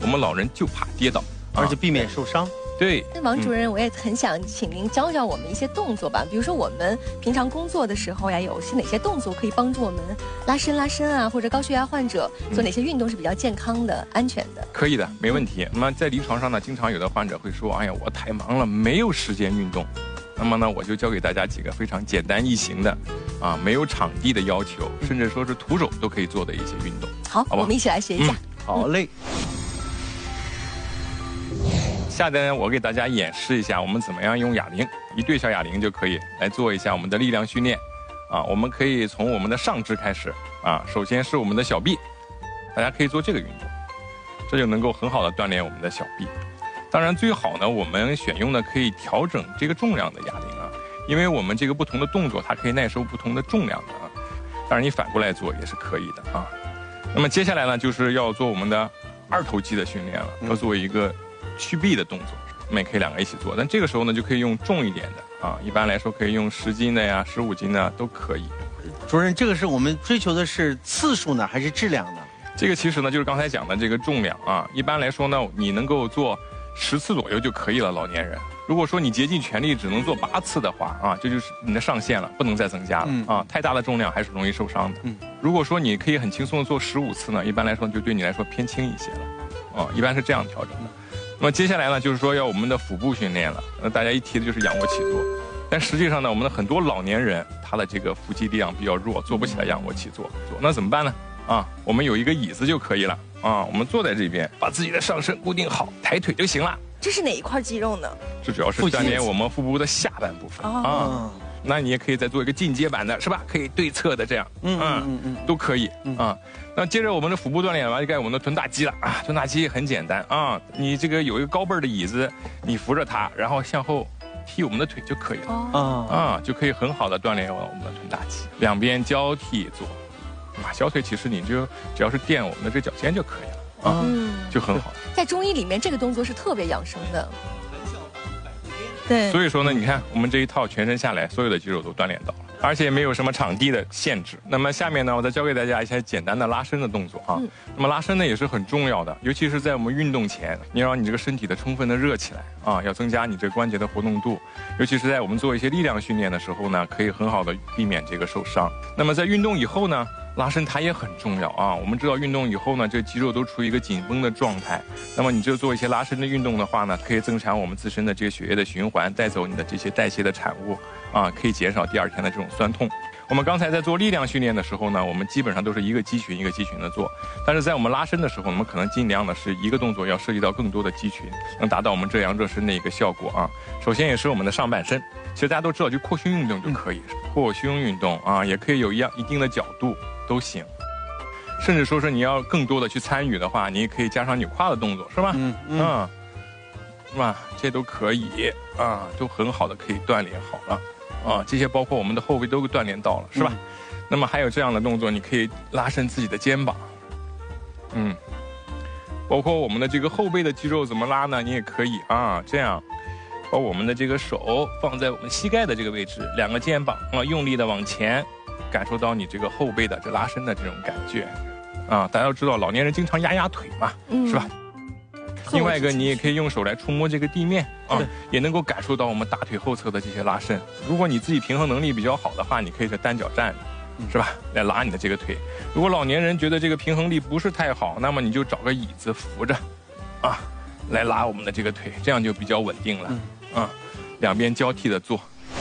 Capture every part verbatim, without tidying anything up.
我们老人就怕跌倒， 而且避免受伤。 对， 那王主任，我也很想请您教教我们一些动作吧。比如说我们平常工作的时候呀，有些哪些动作可以帮助我们拉伸拉伸啊，或者高血压患者做哪些运动是比较健康的、安全的？ 可以的，没问题。那么在临床上呢，经常有的患者会说：“哎呀，我太忙了，没有时间运动。”那么呢，我就教给大家几个非常简单易行的，啊，没有场地的要求，甚至说是徒手都可以做的一些运动。 好， 好吧， 我们一起来学一下。 嗯、好嘞。 下边呢，我给大家演示一下我们怎么样用哑铃，一对小哑铃就可以来做一下我们的力量训练。啊，我们可以从我们的上肢开始。啊，首先是我们的小臂，大家可以做这个运动，这就能够很好的锻炼我们的小臂。当然最好呢，我们选用的可以调整这个重量的哑铃啊，因为我们这个不同的动作，它可以耐受不同的重量的啊。当然你反过来做也是可以的啊。那么接下来呢，就是要做我们的二头肌的训练了，要做一个屈臂的动作，我们也可以两个一起做。但这个时候呢，就可以用重一点的啊，一般来说可以用十斤的呀、十五斤的都可以。 主任，这个是我们追求的是次数呢，还是质量呢？ 这个其实呢，就是刚才讲的这个重量啊。一般来说呢，你能够做十次左右就可以了，老年人。如果说你竭尽全力只能做八次的话啊，这就是你的上限了，不能再增加了、嗯、啊。太大的重量还是容易受伤的。嗯、如果说你可以很轻松的做十五次呢，一般来说就对你来说偏轻一些了，啊，一般是这样调整的。那么接下来呢，就是说要我们的腹部训练了。那大家一提的就是仰卧起坐，但实际上呢，我们的很多老年人他的这个腹肌力量比较弱，做不起来仰卧起坐。那怎么办呢？啊，我们有一个椅子就可以了啊，我们坐在这边，把自己的上身固定好，抬腿就行了。 这是哪一块肌肉呢？这主要是锻炼我们腹部的下半部分啊。那你也可以再做一个进阶版的，是吧？可以对侧的这样，嗯嗯嗯，都可以啊。那接着我们的腹部锻炼完，就该我们的臀大肌了啊。臀大肌很简单啊，你这个有一个高背的椅子，你扶着它，然后向后踢我们的腿就可以了啊啊，就可以很好的锻炼我们的臀大肌，两边交替做。啊，小腿其实你就只要是垫我们的这脚尖就可以了啊，嗯，就很好。 在中医里面，这个动作是特别养生的。对， 所以说呢，你看我们这一套全身下来，所有的肌肉都锻炼到了，而且没有什么场地的限制。那么下面呢，我再教给大家一些简单的拉伸的动作啊。嗯、那么拉伸呢也是很重要的，尤其是在我们运动前，你要让你这个身体的充分的热起来啊，要增加你这个关节的活动度。尤其是在我们做一些力量训练的时候呢，可以很好的避免这个受伤。那么在运动以后呢，拉伸它也很重要啊！我们知道运动以后呢，这肌肉都处于一个紧绷的状态。那么你就做一些拉伸的运动的话呢，可以增强我们自身的这个血液的循环，带走你的这些代谢的产物啊，可以减少第二天的这种酸痛。我们刚才在做力量训练的时候呢，我们基本上都是一个肌群一个肌群的做，但是在我们拉伸的时候，我们可能尽量的是一个动作要涉及到更多的肌群，能达到我们这样热身的一个效果啊。首先也是我们的上半身，其实大家都知道，就扩胸运动就可以，扩胸运动啊，也可以有一样一定的角度。都行，甚至说是你要更多的去参与的话，你也可以加上扭胯的动作，是吧？嗯嗯，是吧？这都可以啊，都很好的可以锻炼好了啊。这些包括我们的后背都锻炼到了，是吧？嗯、那么还有这样的动作，你可以拉伸自己的肩膀，嗯，包括我们的这个后背的肌肉怎么拉呢？你也可以啊，这样。把我们的这个手放在我们膝盖的这个位置，两个肩膀啊用力的往前。感受到你这个后背的这拉伸的这种感觉，啊，大家都知道老年人经常压压腿嘛，嗯、是吧？另外一个，你也可以用手来触摸这个地面啊，也能够感受到我们大腿后侧的这些拉伸。如果你自己平衡能力比较好的话，你可以是单脚站着，是吧？来拉你的这个腿。如果老年人觉得这个平衡力不是太好，那么你就找个椅子扶着，啊，来拉我们的这个腿，这样就比较稳定了。啊，两边交替的做。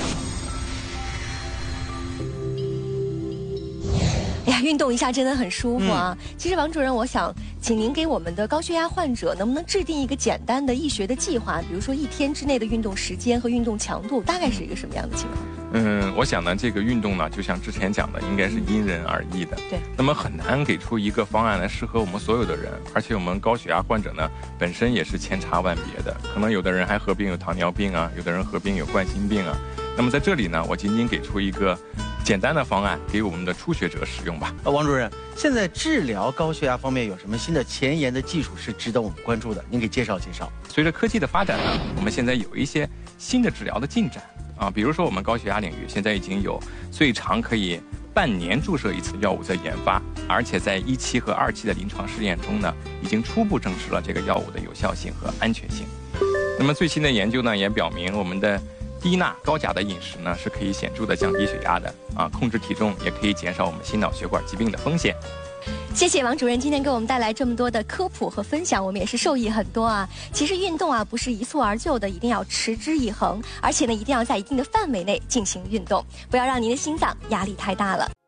运动一下真的很舒服啊！嗯、其实王主任，我想请您给我们的高血压患者，能不能制定一个简单的医学的计划？比如说一天之内的运动时间和运动强度，大概是一个什么样的情况？ 嗯，我想呢，这个运动呢，就像之前讲的，应该是因人而异的。对。那么很难给出一个方案来适合我们所有的人，而且我们高血压患者呢，本身也是千差万别的，可能有的人还合并有糖尿病啊，有的人合并有冠心病啊。那么在这里呢，我仅仅给出一个简单的方案给我们的初学者使用吧。 呃，王主任，现在治疗高血压方面有什么新的前沿的技术是值得我们关注的？您给介绍介绍。 随着科技的发展呢，我们现在有一些新的治疗的进展啊，比如说我们高血压领域现在已经有最长可以半年注射一次药物在研发， 而且在一期和二期的临床试验中呢，已经初步证实了这个药物的有效性和安全性。那么最新的研究呢，也表明我们的低钠高钾的饮食呢，是可以显著的降低血压的啊，控制体重也可以减少我们心脑血管疾病的风险。 谢谢王主任今天给我们带来这么多的科普和分享，我们也是受益很多啊。其实运动啊不是一蹴而就的，一定要持之以恒，而且呢一定要在一定的范围内进行运动，不要让您的心脏压力太大了。